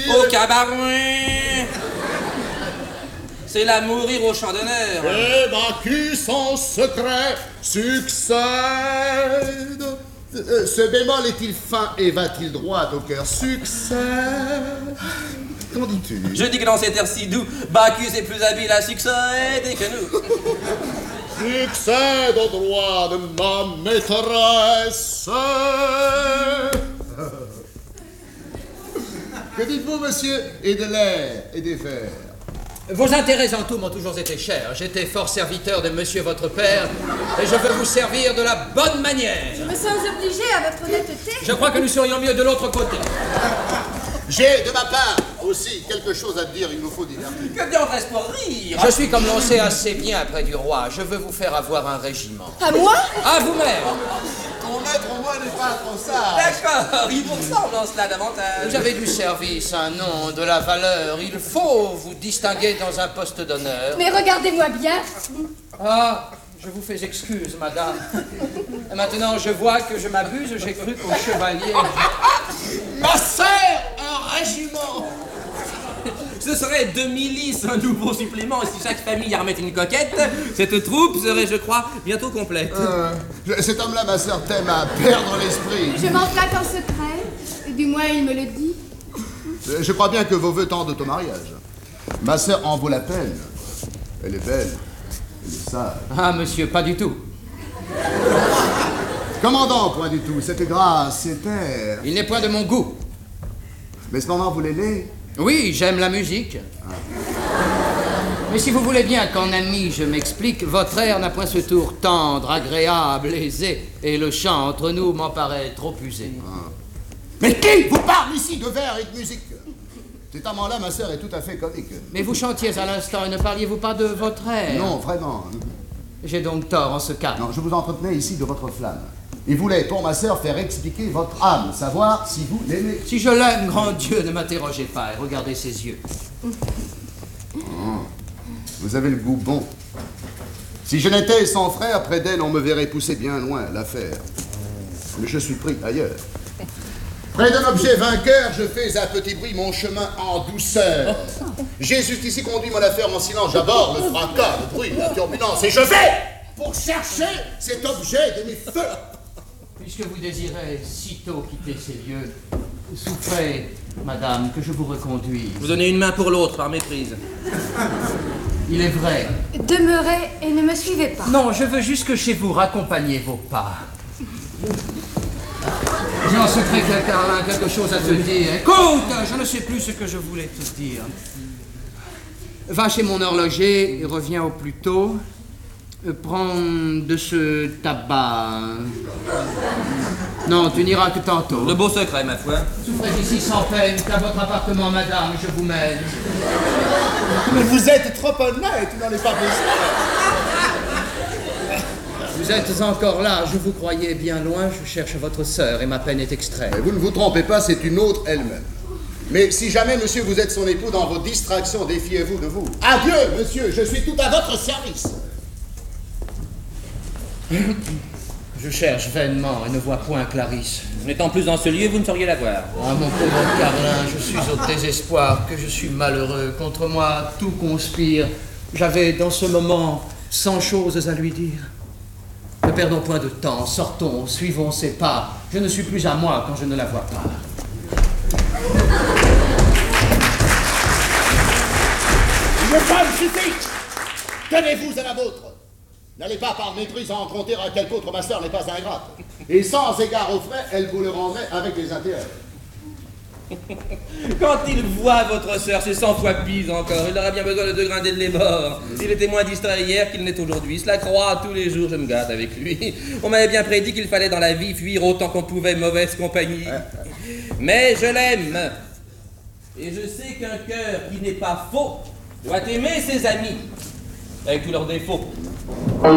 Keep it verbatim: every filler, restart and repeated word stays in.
Au cabaret. C'est là mourir au champ d'honneur. Et Bacchus en secret succède. Euh, ce bémol est-il fin et va-t-il droit au cœur? Succède. Qu'en dis-tu? Je dis que dans cet air si doux, Bacchus est plus habile à succéder que nous. Succède au droit de ma maîtresse. Que dites-vous, monsieur? Et de l'air et des vers. Vos intérêts en tout m'ont toujours été chers. J'étais fort serviteur de monsieur votre père, et je veux vous servir de la bonne manière. Je me sens obligée à votre honnêteté. Je crois que nous serions mieux de l'autre côté. J'ai, de ma part, aussi quelque chose à te dire, il nous faut divertir. Que bien reste pour rire. Je suis, comme l'on sait, assez bien près du roi. Je veux vous faire avoir un régiment. À moi? À vous-même. Ton maître, au moins, n'est pas trop sage. D'accord, il vous ressemble en cela davantage. Vous avez du service, un nom, de la valeur. Il faut vous distinguer dans un poste d'honneur. Mais regardez-moi bien. Ah, je vous fais excuse, madame. Et maintenant, je vois que je m'abuse. J'ai cru qu'au chevalier... Ma sœur, un régiment. Ce serait deux milices, un nouveau supplément, et si chaque famille y remettait une coquette, cette troupe serait, je crois, bientôt complète. Euh, cet homme-là, ma sœur, t'aime à perdre l'esprit. Je m'en flatte en secret. Du moins, il me le dit. Je crois bien que vos vœux tendent au mariage. Ma sœur en vaut la peine. Elle est belle. Elle est sage. Ah, monsieur, pas du tout. Commandant, point du tout. Cette grâce, cet air. Il n'est point de mon goût. Mais cependant, vous l'aimez? Oui, j'aime la musique. Mais si vous voulez bien qu'en ami je m'explique, votre air n'a point ce tour tendre, agréable, aisé, et le chant entre nous m'en paraît trop usé. Ah. Mais qui vous parle ici de vers et de musique? Cet amant-là, ma sœur, est tout à fait comique. Mais vous chantiez à l'instant et ne parliez-vous pas de votre air? Non, vraiment. J'ai donc tort en ce cas. Non, je vous entretenais ici de votre flamme. Il voulait, pour ma sœur, faire expliquer votre âme, savoir si vous l'aimez. Si je l'aime, grand Dieu, ne m'interrogez pas et regardez ses yeux. Oh, vous avez le goût bon. Si je n'étais son frère, près d'elle, on me verrait pousser bien loin l'affaire. Mais je suis pris ailleurs. Près d'un objet vainqueur, je fais à petit bruit mon chemin en douceur. J'ai jusqu'ici conduit mon affaire en silence. J'aborde le fracas, le bruit, la turbulence, et je vais pour chercher cet objet de mes feux. Puisque vous désirez sitôt quitter ces lieux, souffrez, madame, que je vous reconduise. Vous donnez une main pour l'autre, par méprise. Il est vrai. Demeurez et ne me suivez pas. Non, je veux juste que chez vous raccompagniez vos pas. J'ai en secret, Carlin, quelque chose à te dire. Écoute, je ne sais plus ce que je voulais te dire. Va chez mon horloger et reviens au plus tôt. Prends de ce tabac. Non, tu n'iras que tantôt. De beaux secrets, ma foi. Souffrez ici sans peine, qu'à votre appartement, madame, je vous mène. Mais vous êtes trop honnête, tu n'en es pas besoin. Vous êtes encore là, je vous croyais bien loin, je cherche votre sœur et ma peine est extrême. Mais vous ne vous trompez pas, c'est une autre elle-même. Mais si jamais, monsieur, vous êtes son époux, dans vos distractions, défiez-vous de vous. Adieu, monsieur, je suis tout à votre service. Je cherche vainement et ne vois point Clarisse. N'étant plus dans ce lieu, vous ne sauriez la voir. Ah, mon pauvre Carlin, je suis au désespoir, que je suis malheureux. Contre moi, tout conspire. J'avais, dans ce moment, cent choses à lui dire. Ne perdons point de temps, sortons, suivons ses pas. Je ne suis plus à moi quand je ne la vois pas. Une femme suffit. Tenez-vous à la vôtre. N'allez pas par méprise en compter à quelque autre, ma sœur n'est pas ingrate. Et sans égard aux frais, elle vous le rendrait avec des intérêts. Quand il voit votre sœur, c'est cent fois pis encore. Il aura bien besoin de deux grains d'aide les morts. Il était moins distrait hier qu'il n'est aujourd'hui. Cela croit, tous les jours je me gâte avec lui. On m'avait bien prédit qu'il fallait dans la vie fuir autant qu'on pouvait mauvaise compagnie. Mais je l'aime. Et je sais qu'un cœur qui n'est pas faux doit aimer ses amis, avec tous leurs défauts.